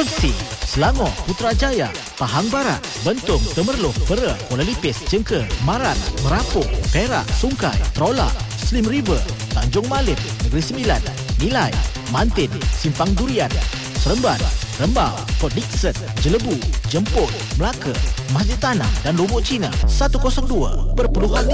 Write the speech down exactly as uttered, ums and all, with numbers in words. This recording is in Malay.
Kolsing, Selangor, Putrajaya, Pahang Barat, Bentong, Temerloh, Pera, Kuala Lipis, Jengker, Marat, Merapuk, Perak, Sungai, Trolak, Slim River, Tanjung Malim, Negeri Sembilan, Nilai, Mantin, Simpang Durian, Seremban, Rembau, Port Dickson, Jelebu, Jemput, Melaka, Masjid Tanah dan Lombok Cina seratus dua perpuluhan lima.